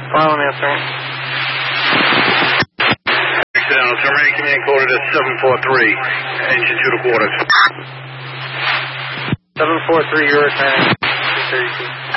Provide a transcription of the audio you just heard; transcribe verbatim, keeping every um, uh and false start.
File and answer. Down, terminating command coded at seven four three, engine two to quarters. seven four three, you're returning. two thirty-two.